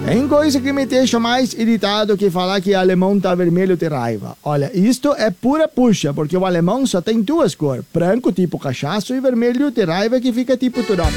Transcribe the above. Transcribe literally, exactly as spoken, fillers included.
Tem coisa que me deixa mais irritado que falar que alemão tá vermelho de raiva. Olha, isto é pura puxa, porque o alemão só tem duas cores. Branco, tipo cachaço, e vermelho de raiva, que fica tipo turope.